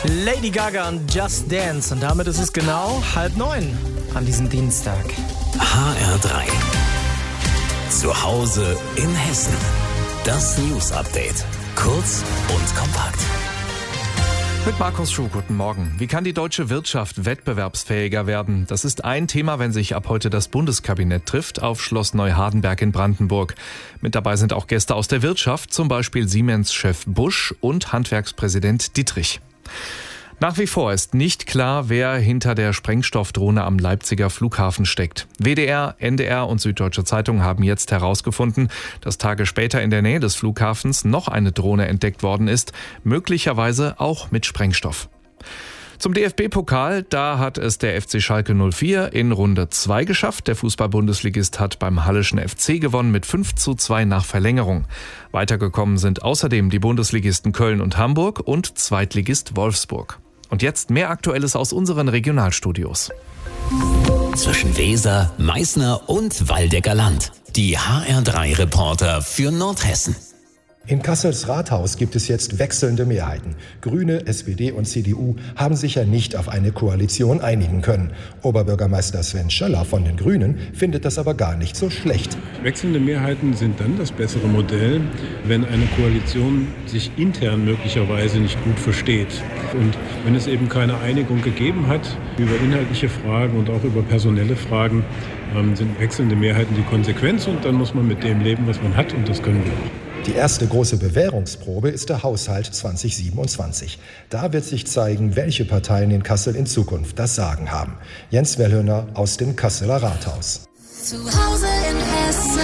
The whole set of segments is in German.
Lady Gaga und Just Dance. Und damit ist es genau 8:30 an diesem Dienstag. HR3. Zu Hause in Hessen. Das News-Update. Kurz und kompakt. Mit Markus Schuh, guten Morgen. Wie kann die deutsche Wirtschaft wettbewerbsfähiger werden? Das ist ein Thema, wenn sich ab heute das Bundeskabinett trifft auf Schloss Neuhardenberg in Brandenburg. Mit dabei sind auch Gäste aus der Wirtschaft, zum Beispiel Siemens-Chef Busch und Handwerkspräsident Dietrich. Nach wie vor ist nicht klar, wer hinter der Sprengstoffdrohne am Leipziger Flughafen steckt. WDR, NDR und Süddeutsche Zeitung haben jetzt herausgefunden, dass Tage später in der Nähe des Flughafens noch eine Drohne entdeckt worden ist, möglicherweise auch mit Sprengstoff. Zum DFB-Pokal, da hat es der FC Schalke 04 in Runde 2 geschafft. Der Fußball-Bundesligist hat beim Halleschen FC gewonnen mit 5:2 nach Verlängerung. Weitergekommen sind außerdem die Bundesligisten Köln und Hamburg und Zweitligist Wolfsburg. Und jetzt mehr Aktuelles aus unseren Regionalstudios. Zwischen Weser, Meißner und Waldecker Land. Die HR3-Reporter für Nordhessen. In Kassels Rathaus gibt es jetzt wechselnde Mehrheiten. Grüne, SPD und CDU haben sich ja nicht auf eine Koalition einigen können. Oberbürgermeister Sven Schöller von den Grünen findet das aber gar nicht so schlecht. Wechselnde Mehrheiten sind dann das bessere Modell, wenn eine Koalition sich intern möglicherweise nicht gut versteht. Und wenn es eben keine Einigung gegeben hat über inhaltliche Fragen und auch über personelle Fragen, sind wechselnde Mehrheiten die Konsequenz und dann muss man mit dem leben, was man hat, und das können wir auch. Die erste große Bewährungsprobe ist der Haushalt 2027. Da wird sich zeigen, welche Parteien in Kassel in Zukunft das Sagen haben. Jens Wellhöner aus dem Kasseler Rathaus. Zu Hause in Hessen.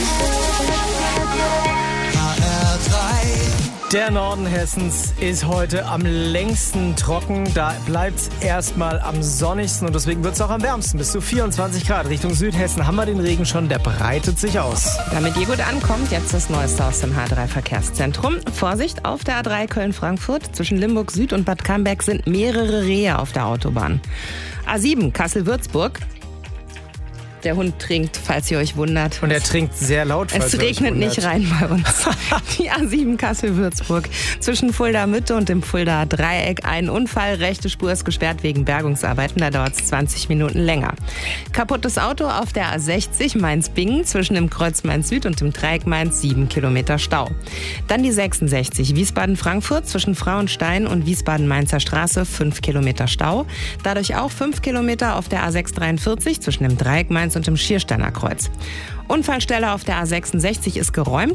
Der Norden Hessens ist heute am längsten trocken. Da bleibt es erstmal am sonnigsten und deswegen wird es auch am wärmsten. Bis zu 24 Grad. Richtung Südhessen haben wir den Regen schon, der breitet sich aus. Damit ihr gut ankommt, jetzt das Neueste aus dem H3-Verkehrszentrum. Vorsicht, auf der A3 Köln-Frankfurt zwischen Limburg Süd und Bad Camberg sind mehrere Rehe auf der Autobahn. A7 Kassel-Würzburg. Der Hund trinkt, falls ihr euch wundert. Und er trinkt sehr laut, falls Es regnet nicht rein bei uns. Die A7 Kassel-Würzburg. Zwischen Fulda Mitte und dem Fulda Dreieck ein Unfall. Rechte Spur ist gesperrt wegen Bergungsarbeiten. Da dauert es 20 Minuten länger. Kaputtes Auto auf der A60 Mainz-Bingen. Zwischen dem Kreuz Mainz-Süd und dem Dreieck Mainz 7 Kilometer Stau. Dann die 66 Wiesbaden-Frankfurt. Zwischen Frauenstein und Wiesbaden-Mainzer Straße 5 Kilometer Stau. Dadurch auch 5 Kilometer auf der A643 zwischen dem Dreieck Mainz und dem Schiersteiner Kreuz. Unfallstelle auf der A66 ist geräumt.